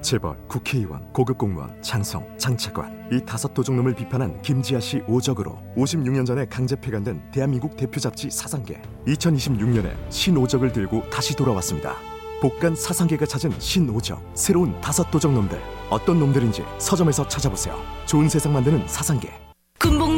재벌, 국회의원, 고급 공무원, 장성, 장차관 이 5도둑놈을 비판한 김지아 씨 오적으로 56년 전에 강제 폐간된 대한민국 대표 잡지 사상계 2026년에 신오적을 들고 다시 돌아왔습니다. 복간 사상계가 찾은 신오적 새로운 5도둑놈들 어떤 놈들인지 서점에서 찾아보세요. 좋은 세상 만드는 사상계.